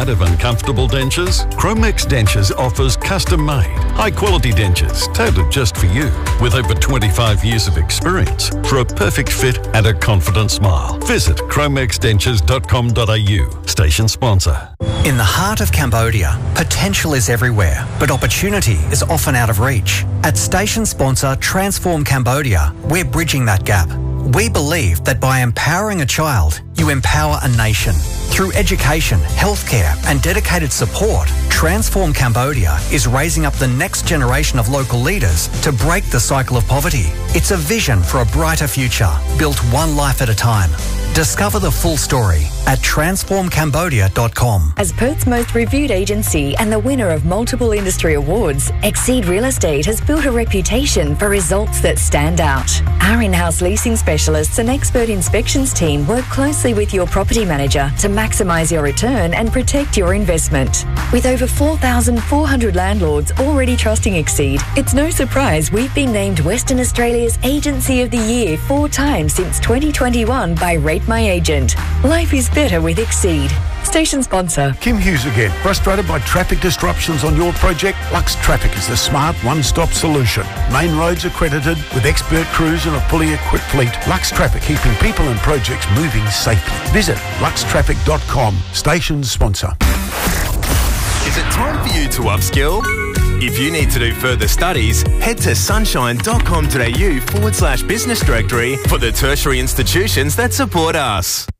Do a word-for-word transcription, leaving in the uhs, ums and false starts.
Tired of uncomfortable dentures? Chromex Dentures offers custom-made, high-quality dentures tailored just for you, with over twenty-five years of experience for a perfect fit and a confident smile. Visit chromex dentures dot com dot a u. Station sponsor. In the heart of Cambodia, potential is everywhere, but opportunity is often out of reach. At station sponsor Transform Cambodia, we're bridging that gap. We believe that by empowering a child, you empower a nation. Through education, healthcare and dedicated support, Transform Cambodia is raising up the next generation of local leaders to break the cycle of poverty. It's a vision for a brighter future, built one life at a time. Discover the full story at transform cambodia dot com. As Perth's most reviewed agency and the winner of multiple industry awards, Exceed Real Estate has built a reputation for results that stand out. Our in-house leasing specialists and expert inspections team work closely with your property manager to maximise your return and protect your investment. With over four thousand four hundred landlords already trusting Exceed, it's no surprise we've been named Western Australia's Agency of the Year four times since twenty twenty-one by Rate My Agent. Life is better with Exceed. Station sponsor. Kim Hughes again. Frustrated by traffic disruptions on your project? Lux Traffic is the smart one-stop solution. Main roads accredited with expert crews and a fully equipped fleet. Lux Traffic, keeping people and projects moving safely. Visit lux traffic dot com. Station sponsor. Is it time for you to upskill? If you need to do further studies, head to sunshine dot com dot a u forward slash business directory for the tertiary institutions that support us.